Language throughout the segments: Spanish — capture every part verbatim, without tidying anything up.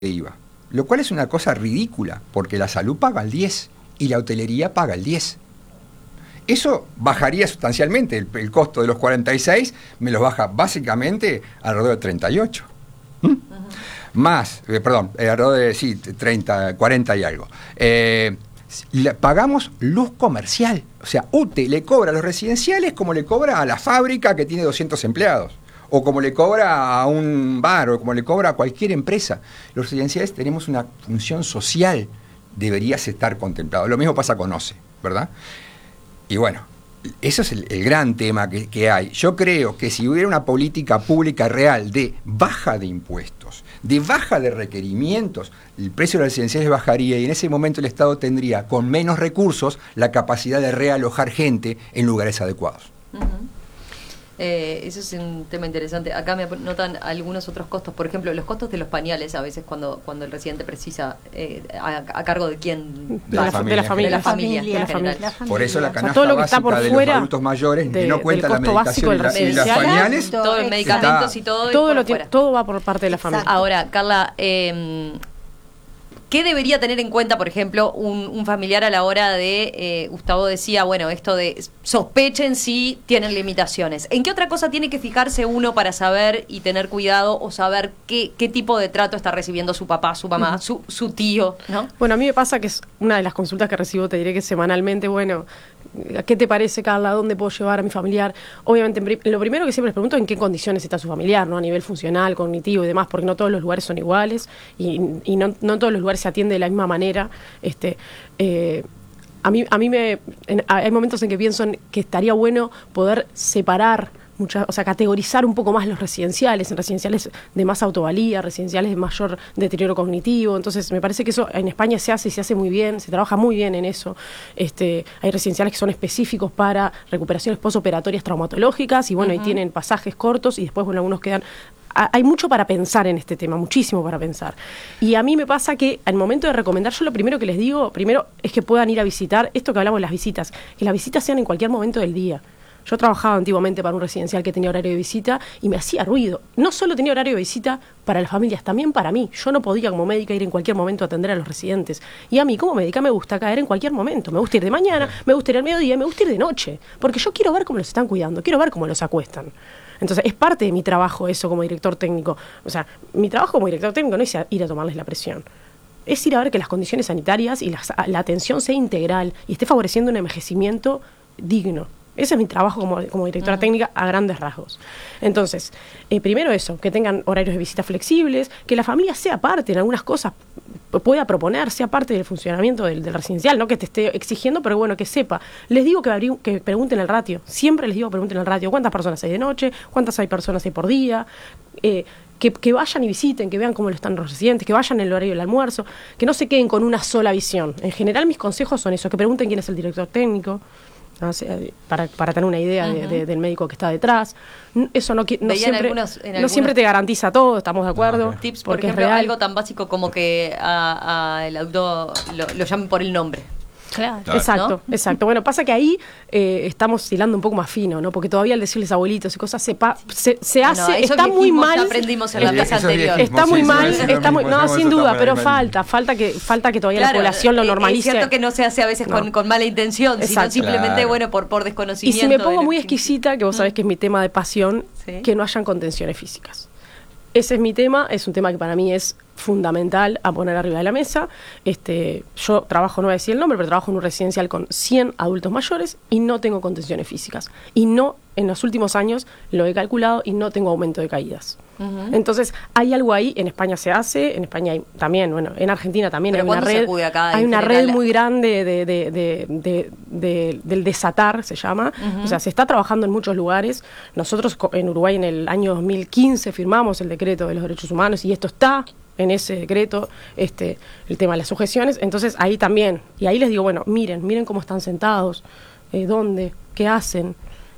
I V A, lo cual es una cosa ridícula, porque la salud paga el diez y la hotelería paga el diez. Eso bajaría sustancialmente el, el costo de los cuarenta y seis, me los baja básicamente alrededor de treinta y ocho. ¿Mm? Uh-huh. Más, eh, perdón, eh, alrededor de sí, treinta, cuarenta y algo. Eh, le, pagamos luz comercial, o sea, U T E le cobra a los residenciales como le cobra a la fábrica que tiene doscientos empleados, o como le cobra a un bar, o como le cobra a cualquier empresa. Los residenciales tenemos una función social, deberías estar contemplado. Lo mismo pasa con O C E, ¿verdad? Y bueno, eso es el, el gran tema que, que hay. Yo creo que si hubiera una política pública real de baja de impuestos, de baja de requerimientos, el precio de las residenciales bajaría y en ese momento el Estado tendría, con menos recursos, la capacidad de realojar gente en lugares adecuados. Uh-huh. Eh, eso es un tema interesante. Acá me notan algunos otros costos. Por ejemplo, los costos de los pañales, a veces cuando cuando el residente precisa, eh, a, a cargo de quién. De la, la familia. De la familia. De la familia, de la familia. familia. Por eso la canasta o sea, todo lo que básica está por de fuera los adultos mayores, de, que no cuenta la medicación y, la, y las pañales. Todo el medicamentos y todo. Todo, y lo tiene, todo va por parte de la familia. Exacto. Ahora, Carla, eh, ¿qué debería tener en cuenta, por ejemplo, un, un familiar a la hora de, eh, Gustavo decía, bueno, esto de sospechen si tienen limitaciones? ¿En qué otra cosa tiene que fijarse uno para saber y tener cuidado o saber qué, qué tipo de trato está recibiendo su papá, su mamá, uh-huh. su, su tío, ¿no? Bueno, a mí me pasa que es una de las consultas que recibo, te diré que semanalmente, bueno, ¿qué te parece, Carla? ¿Dónde puedo llevar a mi familiar? Obviamente, lo primero que siempre les pregunto es en qué condiciones está su familiar, ¿no? A nivel funcional, cognitivo y demás, porque no todos los lugares son iguales y, y no, no en todos los lugares se atiende de la misma manera. Este, eh, a mí, a mí me, en, hay momentos en que pienso en que estaría bueno poder separar, mucha, o sea, categorizar un poco más los residenciales, en residenciales de más autovalía, residenciales de mayor deterioro cognitivo. Entonces, me parece que eso en España se hace y se hace muy bien, se trabaja muy bien en eso. Este, hay residenciales que son específicos para recuperaciones posoperatorias traumatológicas y bueno, uh-huh. y tienen pasajes cortos y después, bueno, algunos quedan. Hay mucho para pensar en este tema, muchísimo para pensar. Y a mí me pasa que al momento de recomendar, yo lo primero que les digo, primero es que puedan ir a visitar, esto que hablamos de las visitas, que las visitas sean en cualquier momento del día. Yo trabajaba antiguamente para un residencial que tenía horario de visita y me hacía ruido. No solo tenía horario de visita para las familias, también para mí. Yo no podía como médica ir en cualquier momento a atender a los residentes. Y a mí como médica me gusta caer en cualquier momento. Me gusta ir de mañana, me gusta ir al mediodía, me gusta ir de noche. Porque yo quiero ver cómo los están cuidando, quiero ver cómo los acuestan. Entonces, es parte de mi trabajo eso como director técnico. O sea, mi trabajo como director técnico no es ir a tomarles la presión. Es ir a ver que las condiciones sanitarias y las, la atención sea integral y esté favoreciendo un envejecimiento digno. Ese es mi trabajo como, como directora uh-huh. técnica a grandes rasgos. Entonces, eh, primero eso, que tengan horarios de visita flexibles, que la familia sea parte en algunas cosas, pueda proponer, sea parte del funcionamiento del, del residencial, no que te esté exigiendo, pero bueno, que sepa. Les digo que, abrí, que pregunten el ratio, siempre les digo que pregunten el ratio, cuántas personas hay de noche, cuántas hay personas hay por día, eh, que, que vayan y visiten, que vean cómo lo están los residentes, que vayan en el horario del almuerzo, que no se queden con una sola visión. En general mis consejos son esos, que pregunten quién es el director técnico, no sé, para, para tener una idea uh-huh. de, de, del médico que está detrás. Eso no, no, siempre, algunos, no algunos... siempre te garantiza todo, estamos de acuerdo. No, okay. Tips, por ejemplo, es algo tan básico como que a, a el adulto lo, lo llamen por el nombre. Claro. Exacto, ¿no? exacto. Bueno, pasa que ahí eh, estamos hilando un poco más fino, ¿no? Porque todavía al decirles abuelitos y cosas se, pa, se, se hace, no, eso está muy mal. Ya aprendimos en la clase anterior. Está muy mal, está muy, no, sin duda, pero falta, falta que, falta que todavía claro, la población lo normalice. Es cierto que no se hace a veces no. con, con mala intención, exacto. sino simplemente, claro. bueno, por, por desconocimiento. Y si me pongo muy exquisita, que vos sabés que es mi tema de pasión, ¿sí? que no hayan contenciones físicas. Ese es mi tema, es un tema que para mí es fundamental a poner arriba de la mesa. Este, yo trabajo, no voy a decir el nombre, pero trabajo en un residencial con cien adultos mayores y no tengo contenciones físicas. Y no, en los últimos años lo he calculado y no tengo aumento de caídas. Uh-huh. Entonces, hay algo ahí, en España se hace, en España hay también, bueno, en Argentina también hay una red, hay una red muy grande de, de, de, de, de, del desatar, se llama. Uh-huh. O sea, se está trabajando en muchos lugares. Nosotros en Uruguay en el año dos mil quince firmamos el decreto de los derechos humanos y esto está en ese decreto, este, el tema de las sujeciones. Entonces ahí también, y ahí les digo, bueno, miren, miren cómo están sentados, eh, dónde, qué hacen.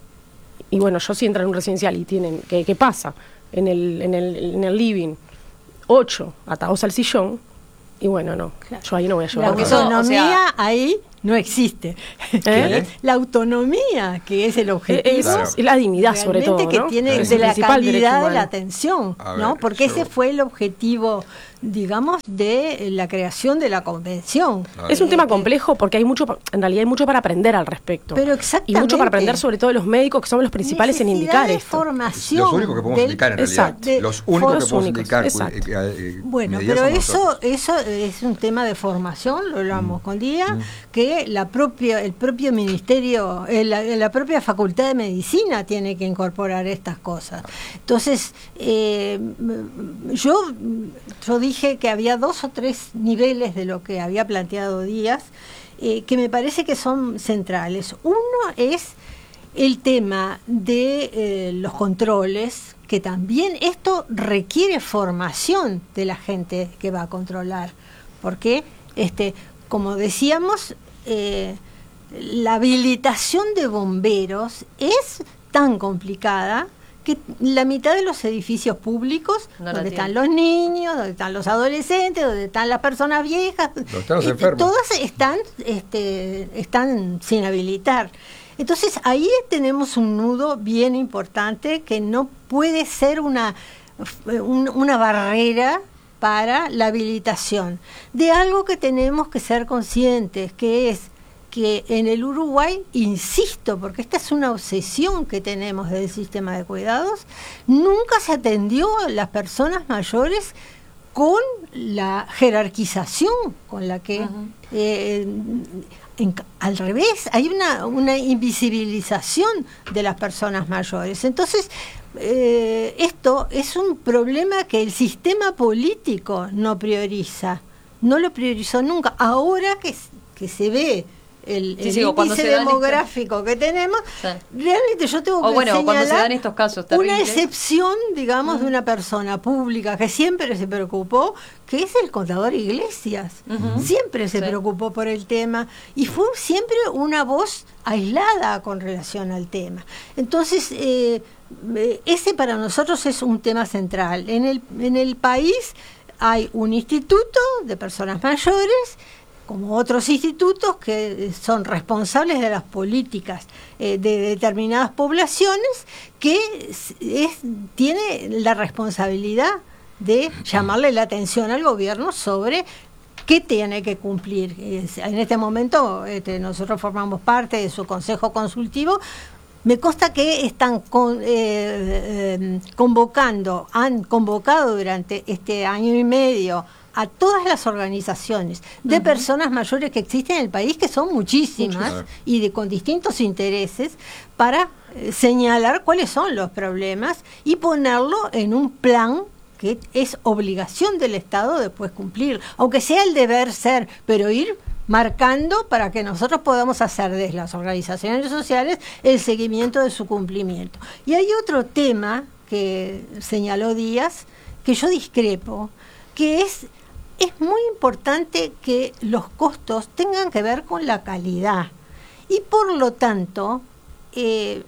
Y bueno, yo si entro en un residencial y tienen, ¿qué, qué pasa? En el, en el, en el living, ocho atados al sillón, y bueno, no, claro. yo ahí no voy a llevar. La autonomía, o sea, ahí no existe. ¿Eh? La autonomía, que es el objetivo. Es, claro. es la dignidad, sobre todo, que ¿no? tiene Es de la calidad de la humano. atención, A ¿no? ver, Porque yo... ese fue el objetivo, digamos, de la creación de la convención. Es un tema complejo porque hay mucho, en realidad hay mucho para aprender al respecto. Pero exactamente. Y mucho para aprender sobre todo de los médicos, que son los principales en indicar de esto. formación. Los únicos que podemos del, indicar en realidad. exacto, de, los únicos los que podemos únicos, indicar. exacto. Eh, eh, Bueno, medidas pero somos eso nosotros. eso es un tema de formación, lo hablamos Mm. con Díaz, Mm. que la propia el propio ministerio, eh, la, la propia Facultad de Medicina tiene que incorporar estas cosas. Entonces, eh, yo yo dije que había dos o tres niveles de lo que había planteado Díaz, eh, que me parece que son centrales. Uno es el tema de eh, los controles, que también esto requiere formación de la gente que va a controlar, porque, este, como decíamos, eh, la habilitación de bomberos es tan complicada que la mitad de los edificios públicos, No donde la están tienen. los niños, donde están los adolescentes, donde están las personas viejas, Donde están los eh, enfermos. todas están, este, están sin habilitar. Entonces ahí tenemos un nudo bien importante que no puede ser una, un- una barrera para la habilitación de algo que tenemos que ser conscientes, que es que en el Uruguay, insisto, porque esta es una obsesión que tenemos del sistema de cuidados, nunca se atendió a las personas mayores con la jerarquización con la que, Ujú. eh, en- al revés, hay una, una invisibilización de las personas mayores. Entonces, eh, esto es un problema que el sistema político no prioriza, no lo priorizó nunca. Ahora que, s- que se ve el, Sí, el sí, o cuando índice se dan demográfico que tenemos, Sí. realmente yo tengo O que bueno, cuando se señalar dan estos casos una terribles. excepción, digamos, de una persona pública que siempre se preocupó, que es el contador Iglesias. Ujú. Siempre se Sí. preocupó por el tema y fue siempre una voz aislada con relación al tema. Entonces, eh, eh, ese para nosotros es un tema central. En el, en el país hay un instituto de personas mayores, como otros institutos que son responsables de las políticas eh, de determinadas poblaciones, que es, es- tiene la responsabilidad de llamarle la atención al gobierno sobre qué tiene que cumplir. Es- En este momento este, nosotros formamos parte de su consejo consultivo. Me consta que están con- eh, eh, convocando, han convocado durante este año y medio a todas las organizaciones de Ujú. personas mayores que existen en el país, que son muchísimas, Muchísimas. y de con distintos intereses, para eh, señalar cuáles son los problemas y ponerlo en un plan que es obligación del Estado después cumplir, aunque sea el deber ser, pero ir marcando para que nosotros podamos hacer desde las organizaciones sociales el seguimiento de su cumplimiento. Y hay otro tema que señaló Díaz, que yo discrepo, que es, es muy importante que los costos tengan que ver con la calidad. Y por lo tanto, eh,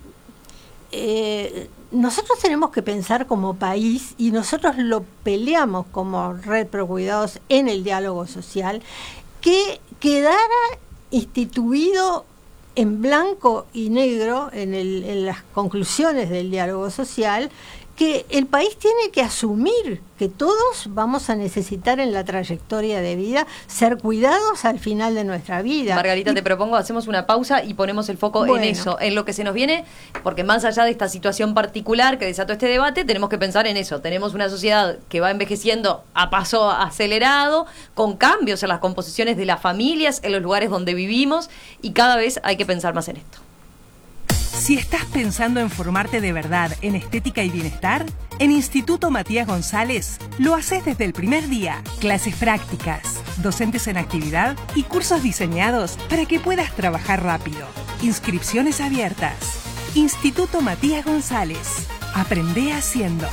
eh, nosotros tenemos que pensar como país, y nosotros lo peleamos como Red Pro Cuidados en el diálogo social, que quedara instituido en blanco y negro en, el, en las conclusiones del diálogo social, que el país tiene que asumir que todos vamos a necesitar en la trayectoria de vida ser cuidados al final de nuestra vida. Margarita, Y- te propongo, hacemos una pausa y ponemos el foco Bueno. en eso, en lo que se nos viene, porque más allá de esta situación particular que desató este debate, tenemos que pensar en eso. Tenemos una sociedad que va envejeciendo a paso acelerado, con cambios en las composiciones de las familias, en los lugares donde vivimos, y cada vez hay que pensar más en esto. Si estás pensando en formarte de verdad en estética y bienestar, en Instituto Matías González lo haces desde el primer día. Clases prácticas, docentes en actividad y cursos diseñados para que puedas trabajar rápido. Inscripciones abiertas. Instituto Matías González. Aprende haciendo.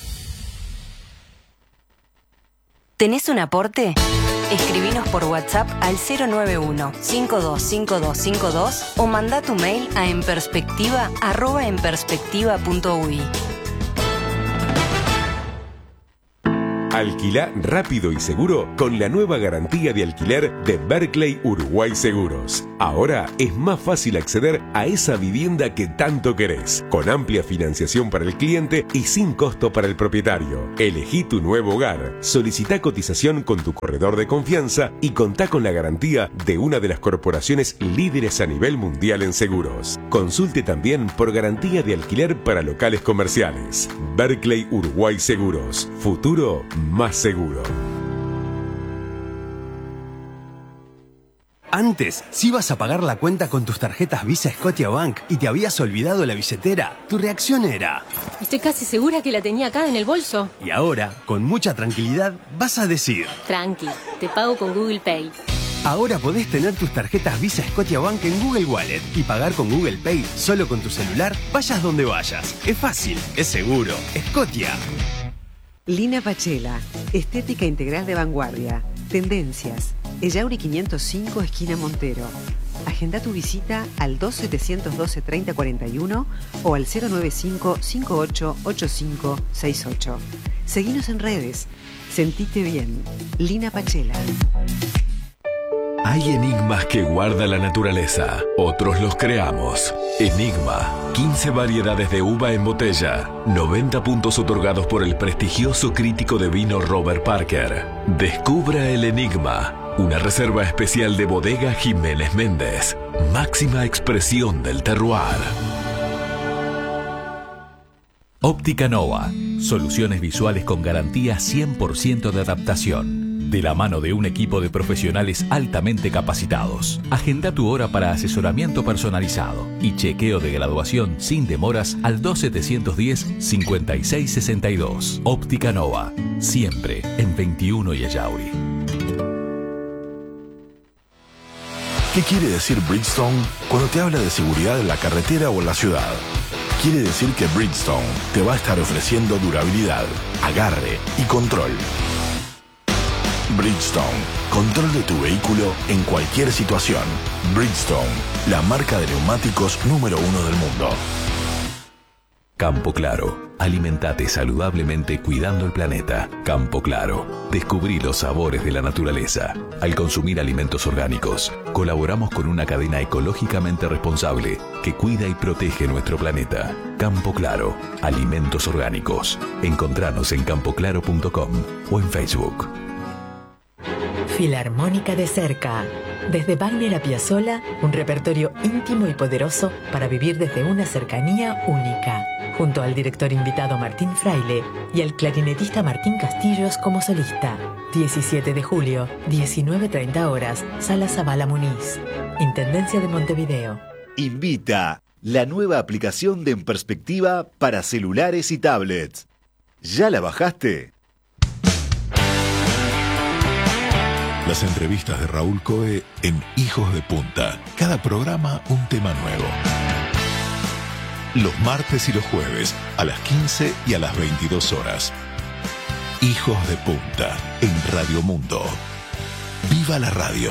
¿Tenés un aporte? Escribinos por WhatsApp al cero nueve uno, cinco dos cinco dos cinco dos o manda tu mail a enperspectiva arroba enperspectiva punto ui. Alquilá rápido y seguro con la nueva garantía de alquiler de Berkeley Uruguay Seguros. Ahora es más fácil acceder a esa vivienda que tanto querés, con amplia financiación para el cliente y sin costo para el propietario. Elegí tu nuevo hogar, solicitá cotización con tu corredor de confianza y contá con la garantía de una de las corporaciones líderes a nivel mundial en seguros. Consulte también por garantía de alquiler para locales comerciales. Berkeley Uruguay Seguros. Futuro más seguro. Antes, si ibas a pagar la cuenta con tus tarjetas Visa Scotiabank y te habías olvidado la billetera, tu reacción era: estoy casi segura que la tenía acá en el bolso. Y ahora, con mucha tranquilidad, vas a decir: tranqui, te pago con Google Pay. Ahora podés tener tus tarjetas Visa Scotiabank en Google Wallet y pagar con Google Pay solo con tu celular, vayas donde vayas. Es fácil, es seguro. Scotia. Lina Pachela, estética integral de vanguardia. Tendencias. Ellauri quinientos cinco, esquina Montero. Agenda tu visita al dos setecientos doce treinta cuarenta y uno o al cero noventa y cinco cincuenta y ocho ochenta y cinco sesenta y ocho. Seguinos en redes. Sentite bien. Lina Pachela. Hay enigmas que guarda la naturaleza, otros los creamos. Enigma, quince variedades de uva en botella, noventa puntos otorgados por el prestigioso crítico de vino Robert Parker. Descubra el enigma, una reserva especial de Bodega Jiménez Méndez, máxima expresión del terroir. Óptica Nova, soluciones visuales con garantía cien por ciento de adaptación. De la mano de un equipo de profesionales altamente capacitados. Agenda tu hora para asesoramiento personalizado y chequeo de graduación sin demoras al dos setecientos diez cincuenta y seis sesenta y dos. Óptica Nova, siempre en veintiuno y Ellauri. ¿Qué quiere decir Bridgestone cuando te habla de seguridad en la carretera o en la ciudad? Quiere decir que Bridgestone te va a estar ofreciendo durabilidad, agarre y control. Bridgestone, control de tu vehículo en cualquier situación. Bridgestone, la marca de neumáticos número uno del mundo. Campo Claro, alimentate saludablemente cuidando el planeta. Campo Claro, descubrí los sabores de la naturaleza. Al consumir alimentos orgánicos, colaboramos con una cadena ecológicamente responsable que cuida y protege nuestro planeta. Campo Claro, alimentos orgánicos. Encontranos en campo claro punto com o en Facebook. Filarmónica de cerca. Desde Wagner a Piazzolla, un repertorio íntimo y poderoso para vivir desde una cercanía única. Junto al director invitado Martín Fraile y al clarinetista Martín Castillos como solista. diecisiete de julio, diecinueve treinta horas, Sala Zabala Muniz. Intendencia de Montevideo. Invita, la nueva aplicación de En Perspectiva para celulares y tablets. ¿Ya la bajaste? Las entrevistas de Raúl Coe en Hijos de Punta. Cada programa un tema nuevo. Los martes y los jueves a las quince y a las veintidós horas. Hijos de Punta en Radio Mundo. ¡Viva la radio!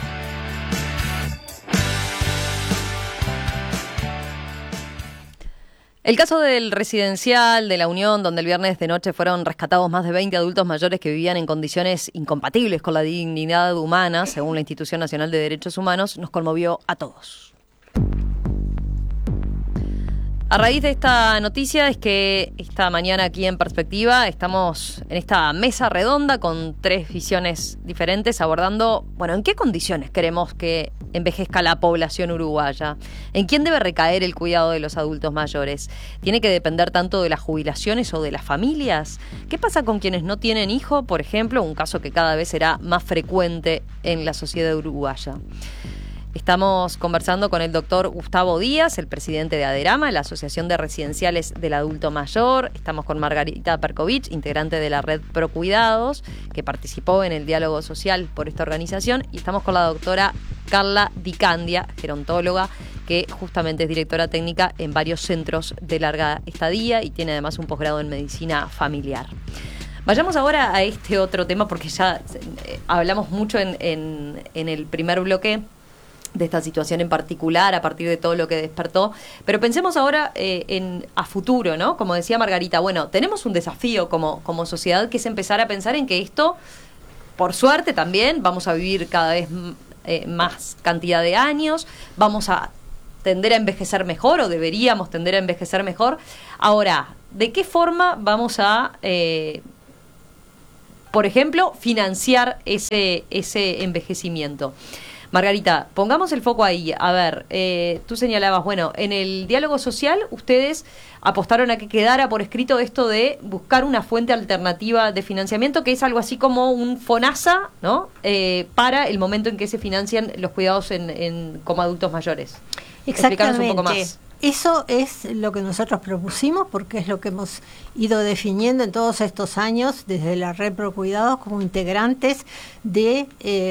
El caso del residencial de La Unión, donde el viernes de noche fueron rescatados más de veinte adultos mayores que vivían en condiciones incompatibles con la dignidad humana, según la Institución Nacional de Derechos Humanos, nos conmovió a todos. A raíz de esta noticia es que esta mañana aquí en Perspectiva estamos en esta mesa redonda con tres visiones diferentes abordando, bueno, en qué condiciones queremos que envejezca la población uruguaya, en quién debe recaer el cuidado de los adultos mayores. ¿Tiene que depender tanto de las jubilaciones o de las familias? ¿Qué pasa con quienes no tienen hijo, por ejemplo? Un caso que cada vez será más frecuente en la sociedad uruguaya. Estamos conversando con el doctor Gustavo Díaz, el presidente de ADERAMA, la Asociación de Residenciales del Adulto Mayor. Estamos con Margarita Perkovich, integrante de la Red Pro Cuidados, que participó en el diálogo social por esta organización. Y estamos con la doctora Carla Di Candia, gerontóloga, que justamente es directora técnica en varios centros de larga estadía y tiene además un posgrado en medicina familiar. Vayamos ahora a este otro tema, porque ya eh, hablamos mucho en, en, en el primer bloque de esta situación en particular a partir de todo lo que despertó. Pero pensemos ahora eh, en a futuro, ¿no? Como decía Margarita, bueno, tenemos un desafío como, como sociedad, que es empezar a pensar en que esto, por suerte también, vamos a vivir cada vez eh, más cantidad de años, vamos a tender a envejecer mejor, o deberíamos tender a envejecer mejor. Ahora, ¿de qué forma vamos a, eh, por ejemplo, financiar ese, ese envejecimiento? Margarita, pongamos el foco ahí. A ver, eh, tú señalabas, bueno, en el diálogo social ustedes apostaron a que quedara por escrito esto de buscar una fuente alternativa de financiamiento, que es algo así como un FONASA, ¿no? Eh, para el momento en que se financian los cuidados en, en como adultos mayores. Explícanos un poco más. Eso es lo que nosotros propusimos, porque es lo que hemos ido definiendo en todos estos años desde la Red Pro Cuidados como integrantes de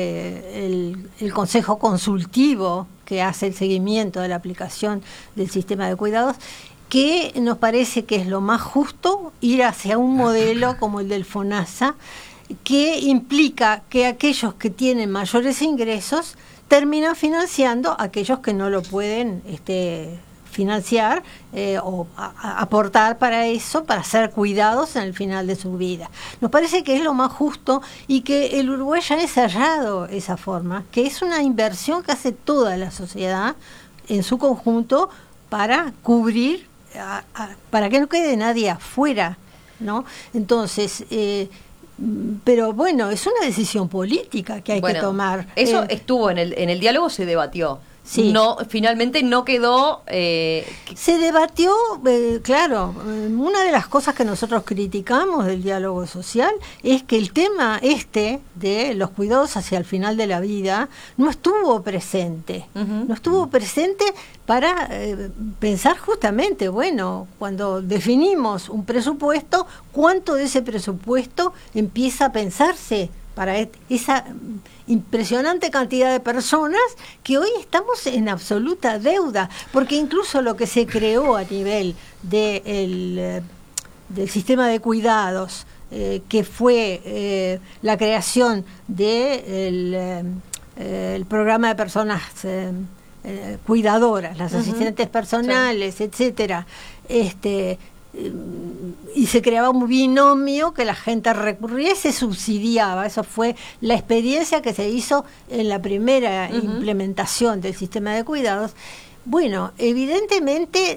eh, el, el Consejo Consultivo que hace el seguimiento de la aplicación del sistema de cuidados, que nos parece que es lo más justo ir hacia un modelo como el del FONASA, que implica que aquellos que tienen mayores ingresos terminan financiando a aquellos que no lo pueden este, financiar eh, o a, a aportar para eso, para ser cuidados en el final de su vida. Nos parece que es lo más justo y que el Uruguay ya ha ensayado esa forma, que es una inversión que hace toda la sociedad en su conjunto para cubrir, a, a, para que no quede nadie afuera, ¿no? Entonces, eh, pero bueno, es una decisión política que hay bueno, que tomar. Eso eh, estuvo en el en el diálogo, se debatió. Sí. No, finalmente no quedó... Eh, se debatió, eh, claro, una de las cosas que nosotros criticamos del diálogo social es que el tema este de los cuidados hacia el final de la vida no estuvo presente. Uh-huh. No estuvo presente para eh, pensar justamente, bueno, cuando definimos un presupuesto, ¿cuánto de ese presupuesto empieza a pensarse para esa impresionante cantidad de personas que hoy estamos en absoluta deuda? Porque incluso lo que se creó a nivel de el, del sistema de cuidados, eh, que fue eh, la creación del de eh, el programa de personas eh, eh, cuidadoras, las uh-huh. asistentes personales, sí. etcétera, este y se creaba un binomio que la gente recurría y se subsidiaba. Eso fue la experiencia que se hizo en la primera uh-huh. implementación del sistema de cuidados. Bueno, evidentemente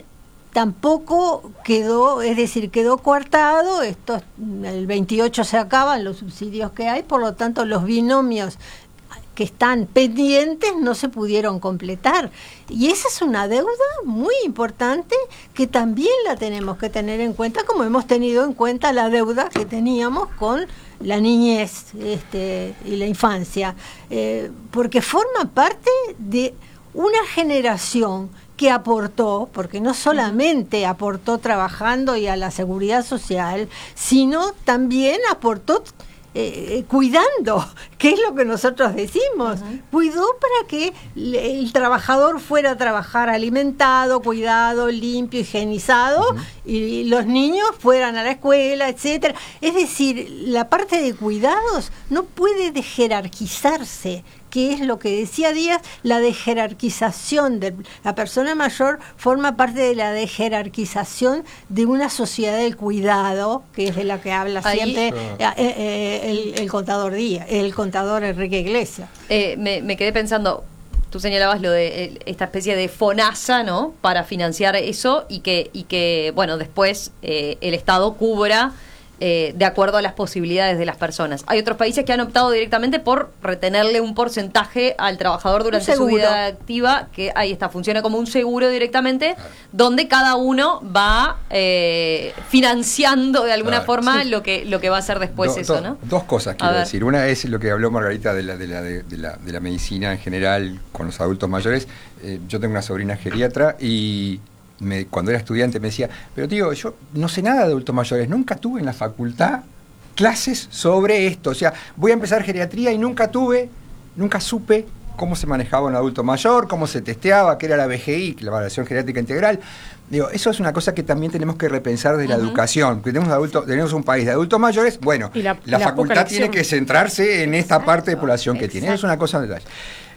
tampoco quedó, es decir, quedó coartado. Esto, el veintiocho se acaban los subsidios que hay, por lo tanto los binomios que están pendientes no se pudieron completar. Y esa es una deuda muy importante que también la tenemos que tener en cuenta, como hemos tenido en cuenta la deuda que teníamos con la niñez este, y la infancia, eh, porque forma parte de una generación que aportó, porque no solamente aportó trabajando y a la seguridad social, sino también aportó Eh, cuidando, que es lo que nosotros decimos. Uh-huh. Cuidó para que el trabajador fuera a trabajar alimentado, cuidado, limpio, higienizado, uh-huh. y los niños fueran a la escuela, etcétera. Es decir, la parte de cuidados no puede jerarquizarse, que es lo que decía Díaz, la desjerarquización de la persona mayor forma parte de la desjerarquización de una sociedad del cuidado, que es de la que habla Ahí, siempre uh. eh, eh, el, el contador Díaz, el contador Enrique Iglesias. Eh, me, me quedé pensando, tú señalabas lo de eh, esta especie de FONASA, ¿no? Para financiar eso y que, y que bueno, después eh, el Estado cubra Eh, de acuerdo a las posibilidades de las personas. Hay otros países que han optado directamente por retenerle un porcentaje al trabajador durante su vida activa, que ahí está, funciona como un seguro directamente, donde cada uno va eh, financiando de alguna claro, forma sí. lo que lo que va a hacer después do, eso, do, ¿no? Dos cosas quiero decir. Una es lo que habló Margarita de la de la, de, de la, de la medicina en general con los adultos mayores. Eh, yo tengo una sobrina geriatra y Me, cuando era estudiante me decía, pero tío, yo no sé nada de adultos mayores, nunca tuve en la facultad clases sobre esto, o sea, voy a empezar geriatría y nunca tuve, nunca supe cómo se manejaba un adulto mayor, cómo se testeaba, qué era la B G I, la evaluación geriátrica integral. Digo, eso es una cosa que también tenemos que repensar de la uh-huh. educación. Tenemos, adultos, tenemos un país de adultos mayores, bueno, la, la, la facultad tiene que centrarse en esta parte de población que Exacto. tiene. Eso es una cosa de detalle.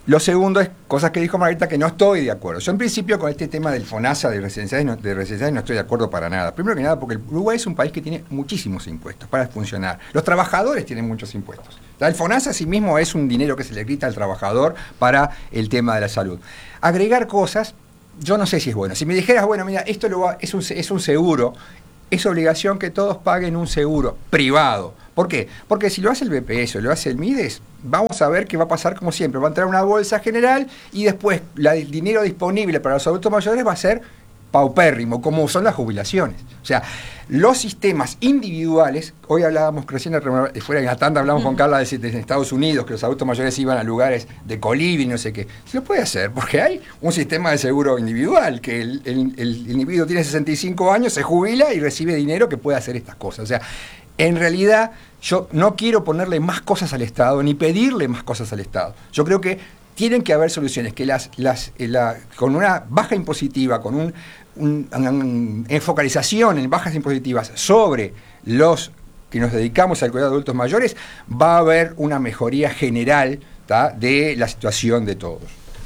Lo segundo es cosas que dijo Margarita que no estoy de acuerdo. Yo en principio con este tema del FONASA de residenciales no, de residenciales no estoy de acuerdo para nada. Primero que nada porque el Uruguay es un país que tiene muchísimos impuestos para funcionar. Los trabajadores tienen muchos impuestos. El FONASA sí mismo es un dinero que se le quita al trabajador para el tema de la salud. Agregar cosas, yo no sé si es bueno. Si me dijeras, bueno, mira, esto lo va, es, un, es un seguro, es obligación que todos paguen un seguro privado. ¿Por qué? Porque si lo hace el B P S o lo hace el MIDES, vamos a ver qué va a pasar como siempre. Va a entrar una bolsa general y después la, el dinero disponible para los adultos mayores va a ser paupérrimo, como son las jubilaciones. O sea, los sistemas individuales, hoy hablábamos, recién fuera de la tanda hablamos con Carla de, de Estados Unidos, que los adultos mayores iban a lugares de colibri, no sé qué. Se lo puede hacer, porque hay un sistema de seguro individual, que el, el, el individuo tiene sesenta y cinco años, se jubila y recibe dinero que puede hacer estas cosas. O sea, en realidad yo no quiero ponerle más cosas al Estado, ni pedirle más cosas al Estado. Yo creo que tienen que haber soluciones que las, las la, con una baja impositiva, con un, un, un, una focalización en bajas impositivas sobre los que nos dedicamos al cuidado de adultos mayores, va a haber una mejoría general, ¿tá?, de la situación de todos.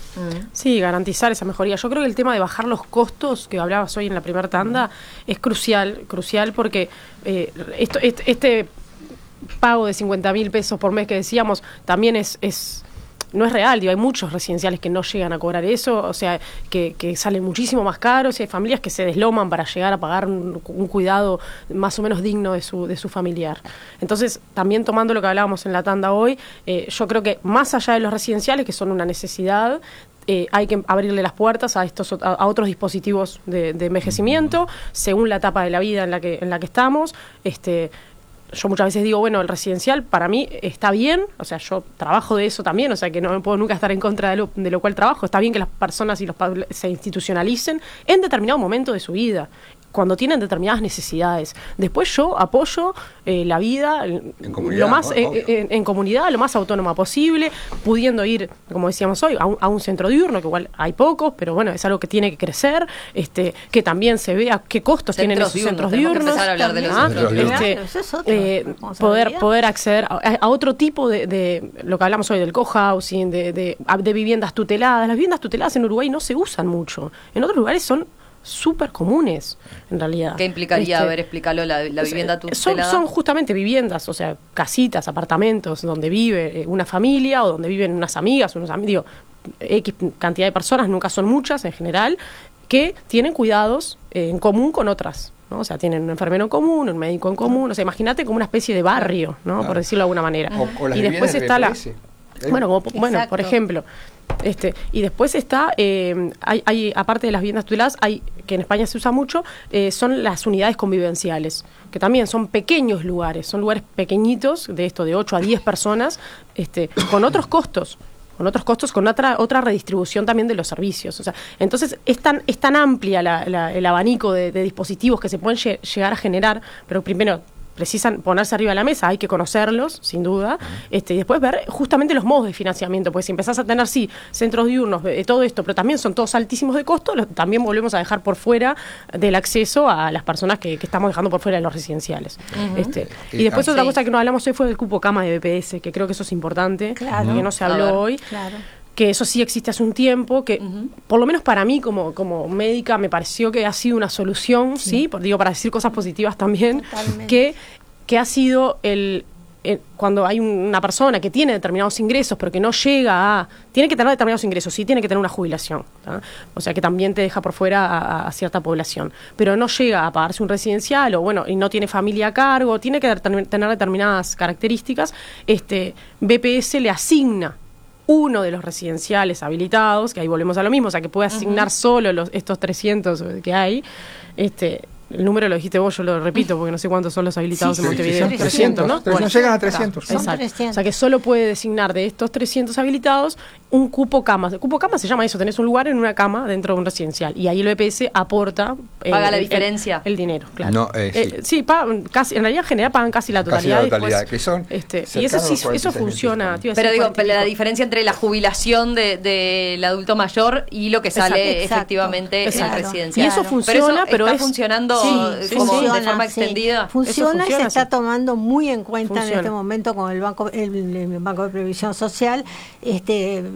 Sí, garantizar esa mejoría. Yo creo que el tema de bajar los costos, que hablabas hoy en la primera tanda, es crucial, crucial porque eh, esto, este, este pago de cincuenta mil pesos por mes que decíamos también es... es no es real, digo, hay muchos residenciales que no llegan a cobrar eso, o sea, que, que salen muchísimo más caros, y hay familias que se desloman para llegar a pagar un, un cuidado más o menos digno de su, de su familiar. Entonces, también tomando lo que hablábamos en la tanda hoy, eh, yo creo que más allá de los residenciales, que son una necesidad, Eh, hay que abrirle las puertas a estos a, a otros dispositivos de, de envejecimiento, según la etapa de la vida en la que en la que estamos. Este, yo muchas veces digo, bueno, el residencial para mí está bien, o sea, yo trabajo de eso también, o sea, que no puedo nunca estar en contra de lo, de lo cual trabajo. Está bien que las personas y los se institucionalicen en determinado momento de su vida, cuando tienen determinadas necesidades. Después yo apoyo eh, la vida en lo más ¿no? eh, en, en comunidad, lo más autónoma posible, pudiendo ir, como decíamos hoy, a un, a un centro diurno, que igual hay pocos, pero bueno, es algo que tiene que crecer, este, que también se vea qué costos Centros tienen esos diurnos, centros tenemos que diurnos. empezar a hablar de los ¿ah? centros Este, diurnos. Eso es otra eh, poder, poder acceder a, a otro tipo de, de lo que hablamos hoy del cohousing, de, de, de viviendas tuteladas. Las viviendas tuteladas en Uruguay no se usan mucho. En otros lugares son súper comunes, en realidad. ¿Qué implicaría? Este, a ver, explícalo, la, la vivienda tutelada. Son, son justamente viviendas, o sea, casitas, apartamentos, donde vive una familia o donde viven unas amigas, unos amigos, X cantidad de personas, nunca son muchas en general, que tienen cuidados eh, en común con otras, ¿no? O sea, tienen un enfermero en común, un médico en común, o sea, imagínate como una especie de barrio, ¿no? Claro. Por decirlo de alguna manera. O, o las y después está la... Bueno, como, bueno, por ejemplo, este, y después está, eh, hay, hay, aparte de las viviendas tuteladas, hay, que en España se usa mucho, eh, son las unidades convivenciales, que también son pequeños lugares, son lugares pequeñitos, de esto, de ocho a diez personas, este, con otros costos, con otros costos, con otra otra redistribución también de los servicios. O sea, entonces es tan, es tan amplia la, la, el abanico de, de dispositivos que se pueden lle- llegar a generar, pero primero precisan ponerse arriba de la mesa, hay que conocerlos, sin duda, este, y después ver justamente los modos de financiamiento, porque si empezás a tener, sí, centros diurnos, eh, todo esto, pero también son todos altísimos de costo, los, también volvemos a dejar por fuera del acceso a las personas que, que estamos dejando por fuera de los residenciales. Uh-huh. este, y Eh, después ah, otra sí. cosa que no hablamos hoy fue del cupo cama de B P S, que creo que eso es importante, Claro. que no se A habló ver. hoy. Claro. Que eso sí existe hace un tiempo, que uh-huh. por lo menos para mí como, como médica me pareció que ha sido una solución, sí, ¿sí? Por, digo, para decir cosas positivas también, Totalmente. que que ha sido el, el cuando hay un, una persona que tiene determinados ingresos pero que no llega a, tiene que tener determinados ingresos, sí tiene que tener una jubilación, ¿tá? O sea que también te deja por fuera a, a cierta población, pero no llega a pagarse un residencial o bueno, y no tiene familia a cargo, tiene que ter- tener determinadas características, este B P S le asigna uno de los residenciales habilitados, que ahí volvemos a lo mismo, o sea que puede asignar uh-huh. solo los, estos trescientos que hay, este el número lo dijiste vos, yo lo repito porque no sé cuántos son los habilitados sí, en Montevideo. Sí, trescientos, ¿no? Bueno, no llegan a trescientos. Exacto. trescientos. O sea que solo puede designar de estos trescientos habilitados un cupo cama. El cupo cama se llama eso, tenés un lugar en una cama dentro de un residencial. Y ahí el B P S aporta... Paga el, la el, diferencia. El, el dinero, claro. No, eh, sí, eh, sí pagan casi, en realidad en general pagan casi la totalidad. Casi la totalidad, después, que son este, y eso sí, eso funciona. Pero digo, la diferencia entre la jubilación del de, de adulto mayor y lo que sale exacto, efectivamente exacto. en el residencial. Y eso funciona, pero, eso pero está es, funcionando sí, sí, como funciona, de forma sí. extendida. Funciona, funciona, y se está sí. tomando muy en cuenta funciona. en este momento con el Banco el, el Banco de Previsión Social, este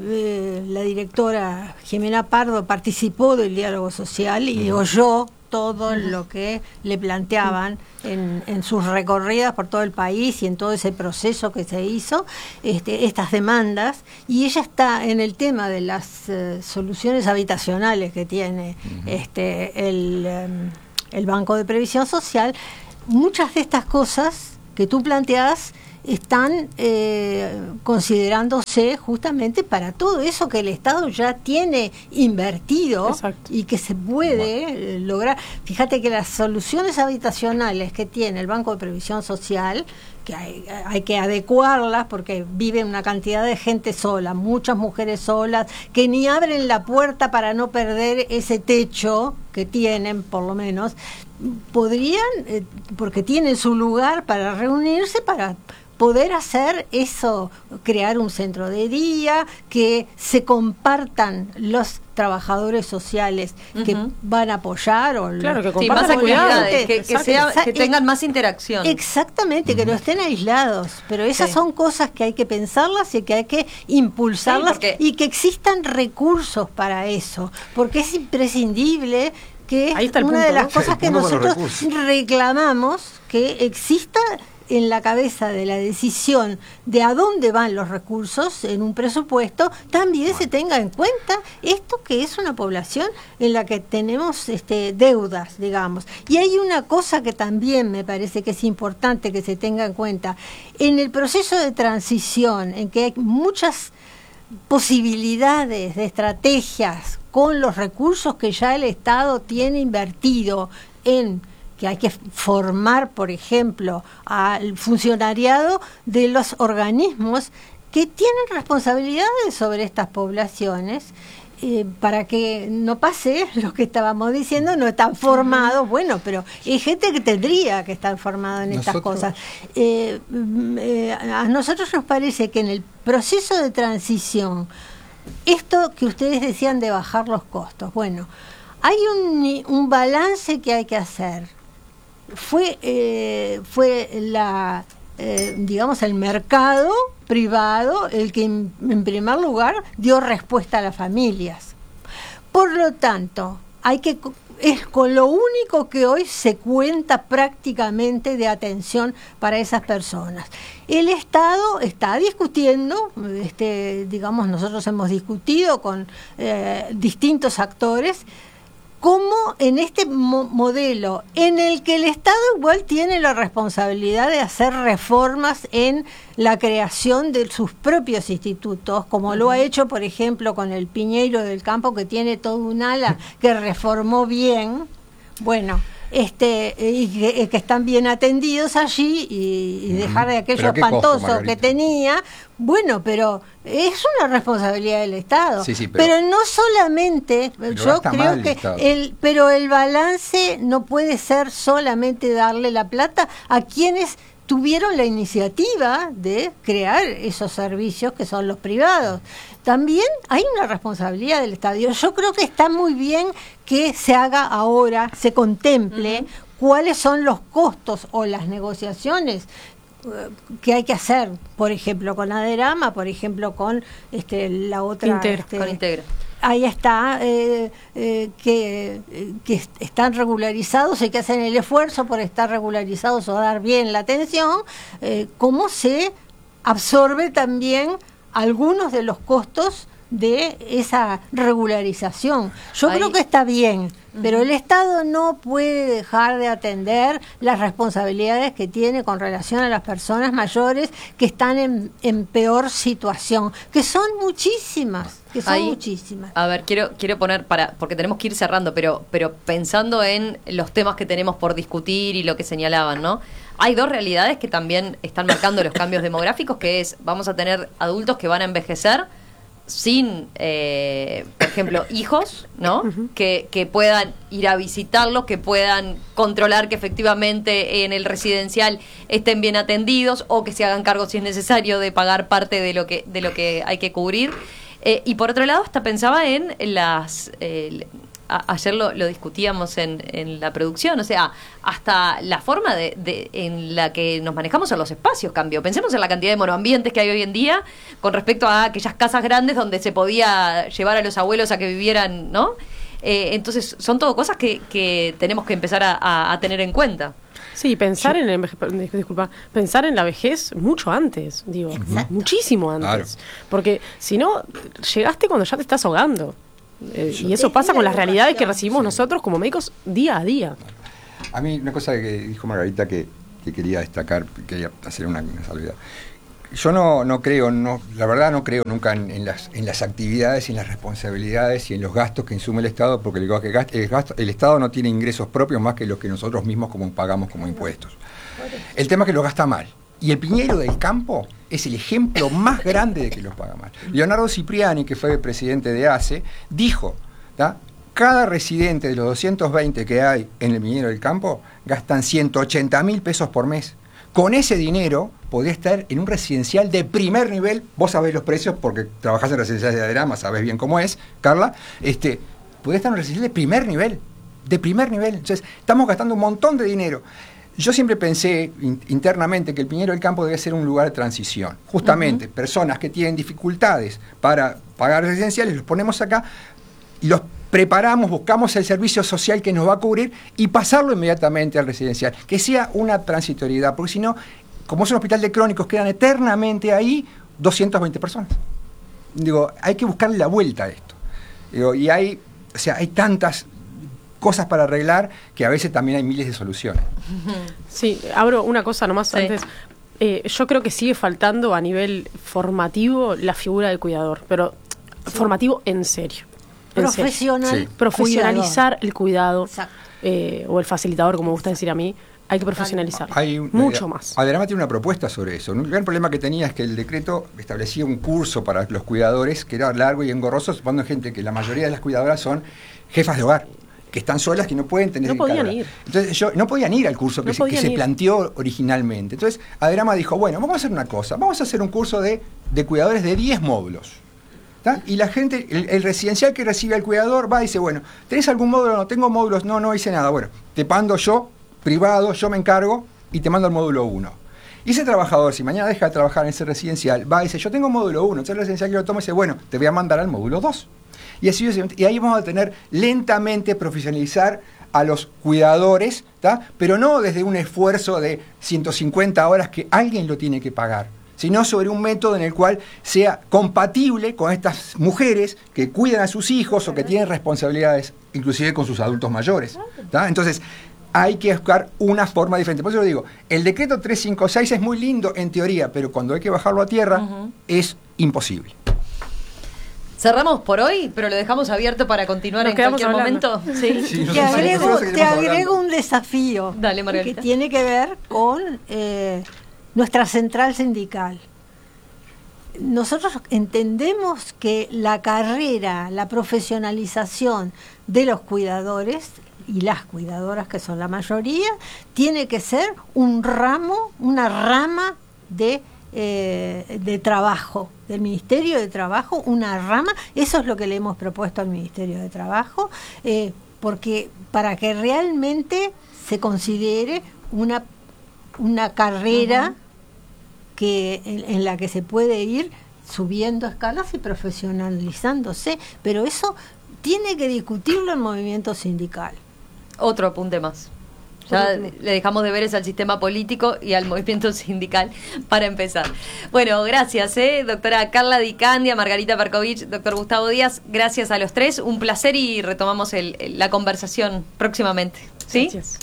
eh, la directora Jimena Pardo participó del diálogo social y uh-huh. oyó todo uh-huh. lo que le planteaban en, en sus recorridas por todo el país y en todo ese proceso que se hizo, este, estas demandas, y ella está en el tema de las uh, soluciones habitacionales que tiene uh-huh. este, el, um, el Banco de Previsión Social. Muchas de estas cosas que tú planteas están eh, considerándose justamente para todo eso que el Estado ya tiene invertido. Exacto. Y que se puede bueno. eh, lograr. Fíjate que las soluciones habitacionales que tiene el Banco de Previsión Social, que hay, hay que adecuarlas porque vive una cantidad de gente sola, muchas mujeres solas, que ni abren la puerta para no perder ese techo que tienen, por lo menos, podrían, eh, porque tienen su lugar para reunirse, para poder hacer eso, crear un centro de día, que se compartan los trabajadores sociales uh-huh. que van a apoyar o claro, que compartan sí, más actividades, que, que, sea, que tengan más interacción. Exactamente, uh-huh. que no estén aislados, pero esas sí. son cosas que hay que pensarlas y que hay que impulsarlas sí, porque... y que existan recursos para eso, porque es imprescindible que es una punto, de las ¿no? cosas sí, que nosotros reclamamos, que exista en la cabeza de la decisión de a dónde van los recursos en un presupuesto, también bueno. se tenga en cuenta esto que es una población en la que tenemos este, deudas, digamos. Y hay una cosa que también me parece que es importante que se tenga en cuenta. En el proceso de transición, en que hay muchas posibilidades de estrategias con los recursos que ya el Estado tiene invertido en que hay que formar, por ejemplo, al funcionariado de los organismos que tienen responsabilidades sobre estas poblaciones, eh, para que no pase lo que estábamos diciendo, no están formados, bueno, pero hay gente que tendría que estar formada en estas cosas. Eh, eh, a nosotros nos parece que en el proceso de transición, esto que ustedes decían de bajar los costos, bueno, hay un, un balance que hay que hacer. Fue eh, fue la eh, digamos el mercado privado el que en, en primer lugar dio respuesta a las familias. Por lo tanto, hay que es con lo único que hoy se cuenta prácticamente de atención para esas personas. El Estado está discutiendo, este, digamos, nosotros hemos discutido con eh, distintos actores cómo en este mo- modelo en el que el Estado igual tiene la responsabilidad de hacer reformas en la creación de sus propios institutos, como uh-huh. lo ha hecho, por ejemplo, con el Piñeiro del Campo, que tiene todo un ala que reformó bien, bueno, este y que, que están bien atendidos allí y, y dejar de aquello espantoso costo, que tenía. Bueno, pero es una responsabilidad del Estado. Sí, sí, pero, pero no solamente, pero yo creo que el, pero el balance no puede ser solamente darle la plata a quienes tuvieron la iniciativa de crear esos servicios que son los privados. También hay una responsabilidad del Estado. Yo creo que está muy bien que se haga ahora, se contemple uh-huh. cuáles son los costos o las negociaciones que hay que hacer, por ejemplo, con Aderama, por ejemplo, con este la otra... Inter, este, con Integra. Ahí está, eh, eh, que, que están regularizados y que hacen el esfuerzo por estar regularizados o dar bien la atención, eh, cómo se absorbe también algunos de los costos de esa regularización. Yo Ahí. creo que está bien, pero el Estado no puede dejar de atender las responsabilidades que tiene con relación a las personas mayores que están en, en peor situación, que son muchísimas, que son Ahí. muchísimas. A ver, quiero quiero poner para, porque tenemos que ir cerrando, pero pero pensando en los temas que tenemos por discutir y lo que señalaban, ¿no? Hay dos realidades que también están marcando los cambios demográficos, que es, vamos a tener adultos que van a envejecer sin, eh, por ejemplo, hijos, ¿no? Uh-huh. Que, que puedan ir a visitarlos, que puedan controlar que efectivamente en el residencial estén bien atendidos o que se hagan cargo si es necesario de pagar parte de lo que de lo que hay que cubrir. Eh, y por otro lado, hasta pensaba en las eh, a, ayer lo, lo discutíamos en, en la producción, o sea, hasta la forma de, de en la que nos manejamos en los espacios cambió. Pensemos en la cantidad de monoambientes que hay hoy en día con respecto a aquellas casas grandes donde se podía llevar a los abuelos a que vivieran, ¿no? Eh, entonces, son todo cosas que, que tenemos que empezar a, a, a tener en cuenta. Sí, pensar en el enveje- disculpa, pensar en la vejez mucho antes, digo, Exacto. muchísimo antes. Claro. Porque si no, llegaste cuando ya te estás ahogando. Eh, y eso pasa con las realidades que recibimos nosotros como médicos día a día. A mí una cosa que dijo Margarita que, que quería destacar, quería hacer una, una salvedad. Yo no, no creo, no, la verdad no creo nunca en, en, las, en las actividades y en las responsabilidades y en los gastos que insume el Estado, porque el, el, gasto, el Estado no tiene ingresos propios más que los que nosotros mismos como pagamos como impuestos. El tema es que lo gasta mal. Y el Piñero del Campo es el ejemplo más grande de que los paga mal. Leonardo Cipriani, que fue presidente de A C E, dijo, ¿tá? Cada residente de los doscientos veinte que hay en el Piñero del Campo gastan ciento ochenta mil pesos por mes. Con ese dinero podría estar en un residencial de primer nivel. Vos sabés los precios porque trabajás en residenciales de Aderama, sabés bien cómo es, Carla. Este, podría estar en un residencial de primer nivel. De primer nivel. Entonces, estamos gastando un montón de dinero. Yo siempre pensé in, internamente que el Piñero del Campo debe ser un lugar de transición. Justamente, uh-huh. personas que tienen dificultades para pagar residenciales, los ponemos acá y los preparamos, buscamos el servicio social que nos va a cubrir y pasarlo inmediatamente al residencial. Que sea una transitoriedad, porque si no, como es un hospital de crónicos, quedan eternamente ahí doscientas veinte personas. Digo, hay que buscarle la vuelta a esto. Digo, y hay, o sea, hay tantas cosas para arreglar que a veces también hay miles de soluciones. Sí, abro una cosa nomás sí. antes. Eh, yo creo que sigue faltando a nivel formativo la figura del cuidador, pero sí. formativo en serio. En Profesional. serio. Sí. Profesionalizar cuidador. el cuidado eh, o el facilitador, como me gusta decir a mí. Hay que profesionalizar hay un, mucho más. Aderama tiene una propuesta sobre eso. Un gran problema que tenía es que el decreto establecía un curso para los cuidadores que era largo y engorroso, suponiendo gente que la mayoría de las cuidadoras son jefas de hogar, que están solas, que no pueden tener no que podían cargar. ir. Entonces yo, no podían ir al curso que, no se, que se planteó originalmente. Entonces Aderama dijo, bueno, vamos a hacer una cosa, vamos a hacer un curso de, de cuidadores de diez módulos. ¿Tá? Y la gente, el, el residencial que recibe al cuidador va y dice, bueno, ¿tenés algún módulo? No tengo módulos, no, no hice nada. Bueno, te mando yo, privado, yo me encargo y te mando al módulo uno. Y ese trabajador, si mañana deja de trabajar en ese residencial, va y dice, yo tengo módulo uno, entonces el residencial que lo toma y dice, bueno, te voy a mandar al módulo dos. Y así y ahí vamos a tener lentamente profesionalizar a los cuidadores, ¿tá? Pero no desde un esfuerzo de ciento cincuenta horas que alguien lo tiene que pagar, sino sobre un método en el cual sea compatible con estas mujeres que cuidan a sus hijos o que tienen responsabilidades, inclusive con sus adultos mayores, ¿tá? Entonces, hay que buscar una forma diferente. Por eso lo digo, el decreto trescientos cincuenta y seis es muy lindo en teoría, pero cuando hay que bajarlo a tierra, uh-huh. es imposible. Cerramos por hoy, pero lo dejamos abierto para continuar Nos en cualquier hablando. momento. Sí. Sí, te agrego, te agrego un desafío Dale, que tiene que ver con eh, nuestra central sindical. Nosotros entendemos que la carrera, la profesionalización de los cuidadores y las cuidadoras, que son la mayoría, tiene que ser un ramo, una rama de Eh, de trabajo, del Ministerio de Trabajo, una rama, eso es lo que le hemos propuesto al Ministerio de Trabajo, eh, porque para que realmente se considere una, una carrera uh-huh. que en, en la que se puede ir subiendo escalas y profesionalizándose, pero eso tiene que discutirlo el movimiento sindical. Otro apunte más. Ya le dejamos deberes al sistema político y al movimiento sindical para empezar. Bueno, gracias, ¿eh? doctora Carla Di Candia, Margarita Perkovich, doctor Gustavo Díaz, gracias a los tres, un placer y retomamos el, la conversación próximamente. ¿Sí? Gracias.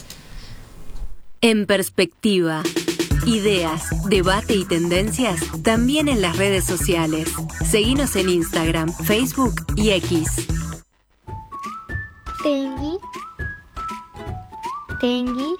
En Perspectiva, ideas, debate y tendencias también en las redes sociales. Seguinos en Instagram, Facebook y X. Tengui. Tengui.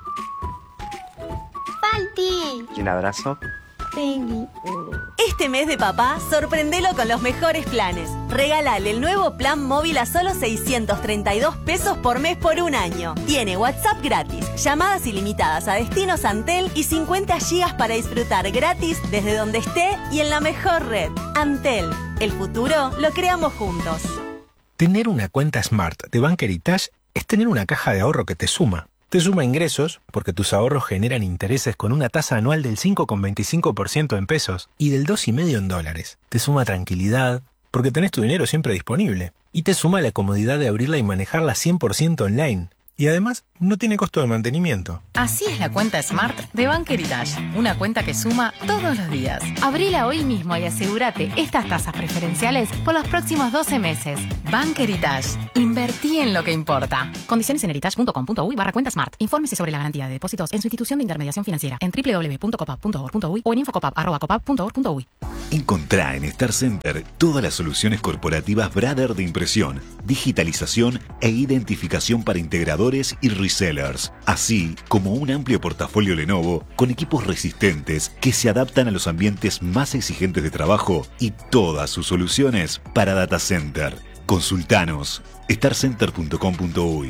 Falti. Un abrazo. Tengui. Este mes de papá, sorprendelo con los mejores planes. Regálale el nuevo plan móvil a solo seiscientos treinta y dos pesos por mes por un año. Tiene WhatsApp gratis, llamadas ilimitadas a destinos Antel y cincuenta gigas para disfrutar gratis desde donde esté y en la mejor red. Antel, el futuro lo creamos juntos. Tener una cuenta Smart de Bank Heritage es tener una caja de ahorro que te suma. Te suma ingresos, porque tus ahorros generan intereses con una tasa anual del cinco coma veinticinco por ciento en pesos y del dos coma cinco por ciento en dólares. Te suma tranquilidad, porque tenés tu dinero siempre disponible. Y te suma la comodidad de abrirla y manejarla cien por ciento online. Y además, no tiene costo de mantenimiento. Así es la cuenta Smart de Bank Heritage. Una cuenta que suma todos los días. Abrila hoy mismo y asegúrate estas tasas preferenciales por los próximos doce meses. Bank Heritage. Invertí en lo que importa. Condiciones en heritage.com.uy barra cuenta Smart. Infórmese sobre la garantía de depósitos en su institución de intermediación financiera en doble u doble u doble u punto copap punto org punto uy o en infocopap arroba copap punto org punto uy. Encontrá en Star Center todas las soluciones corporativas Brother de impresión, digitalización e identificación para integradores y resellers, así como un amplio portafolio Lenovo con equipos resistentes que se adaptan a los ambientes más exigentes de trabajo y todas sus soluciones para data center. Consultanos star center punto com punto uy.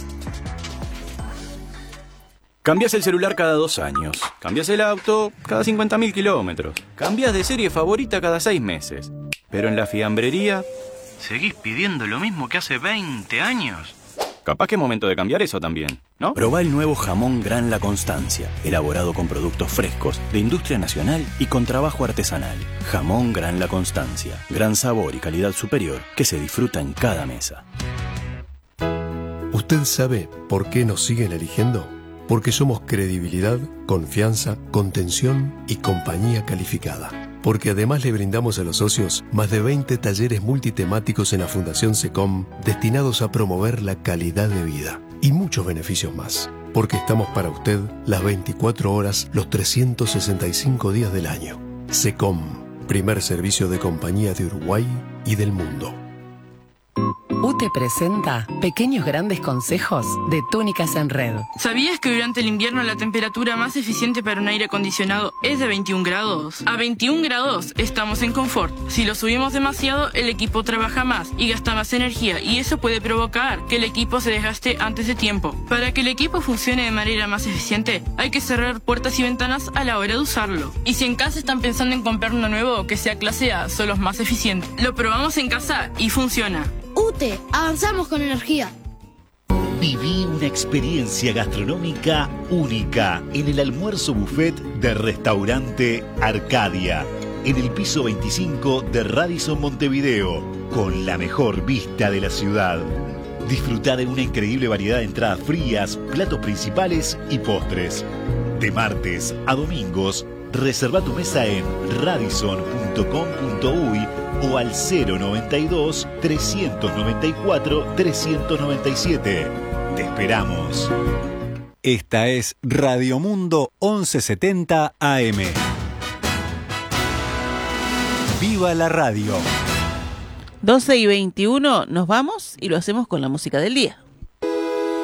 Cambias el celular cada dos años. Cambias el auto cada cincuenta mil kilómetros. Cambias de serie favorita cada seis meses. Pero en la fiambrería, ¿seguís pidiendo lo mismo que hace veinte años? Capaz que es momento de cambiar eso también, ¿no? Probá el nuevo jamón Gran La Constancia, elaborado con productos frescos, de industria nacional y con trabajo artesanal. Jamón Gran La Constancia. Gran sabor y calidad superior que se disfruta en cada mesa. ¿Usted sabe por qué nos siguen eligiendo? Porque somos credibilidad, confianza, contención y compañía calificada. Porque además le brindamos a los socios más de veinte talleres multitemáticos en la Fundación SECOM destinados a promover la calidad de vida y muchos beneficios más. Porque estamos para usted las veinticuatro horas, los trescientos sesenta y cinco días del año. SECOM, primer servicio de compañía de Uruguay y del mundo. U T E presenta Pequeños Grandes Consejos de Túnicas en Red. ¿Sabías que durante el invierno la temperatura más eficiente para un aire acondicionado es de veintiún grados? A veintiún grados estamos en confort. Si lo subimos demasiado, el equipo trabaja más y gasta más energía, y eso puede provocar que el equipo se desgaste antes de tiempo. Para que el equipo funcione de manera más eficiente, hay que cerrar puertas y ventanas a la hora de usarlo. Y si en casa están pensando en comprar uno nuevo que sea clase A, son los más eficientes. Lo probamos en casa y funciona. U T E, avanzamos con energía. Viví una experiencia gastronómica única en el almuerzo buffet de Restaurante Arcadia, en el piso veinticinco de Radisson Montevideo, con la mejor vista de la ciudad. Disfrutá de una increíble variedad de entradas frías, platos principales y postres. De martes a domingos, reserva tu mesa en radisson punto com punto uy o al cero noventa y dos, trescientos noventa y cuatro, trescientos noventa y siete. Te esperamos. Esta es Radio Mundo once setenta A M. ¡Viva la radio! doce y veintiuno, nos vamos y lo hacemos con la música del día.